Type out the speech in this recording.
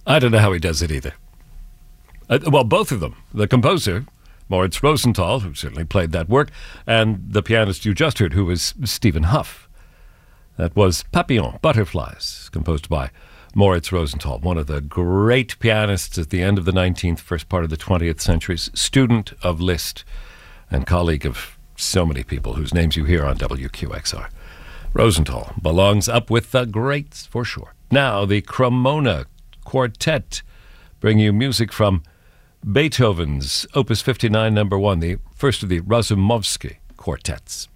I don't know how he does it either. Well, both of them. The composer, Moritz Rosenthal, who certainly played that work, and the pianist you just heard, who was Stephen Huff. That was Papillon, Butterflies, composed by Moritz Rosenthal, one of the great pianists at the end of the 19th, first part of the 20th centuries, student of Liszt and colleague of so many people whose names you hear on WQXR. Rosenthal belongs up with the greats for sure. Now, the Cremona Quartet bring you music from Beethoven's Opus 59 No. 1, the first of the Razumovsky quartets.